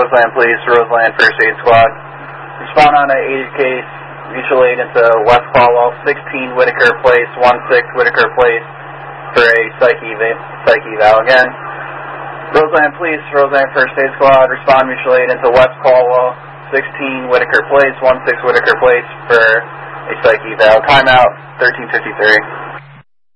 Roseland Police, Roseland First Aid Squad. Respond on an 80 case, mutual aid into West Caldwell, 16 Whitaker Place, 16 Whitaker Place for a psych eval again. Roseland Police, Roseland First Aid Squad, respond mutual aid into West Caldwell, 16 Whitaker Place, 16 Whitaker Place for a psych eval. Timeout, 13:53.